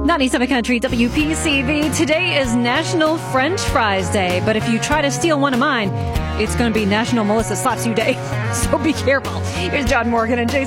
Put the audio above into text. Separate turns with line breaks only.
97 Country WPCV. Today is National French Fries Day, but if you try to steal one of mine, it's going to be National Melissa Slaps You Day. So be careful. Here's John Morgan and Jason.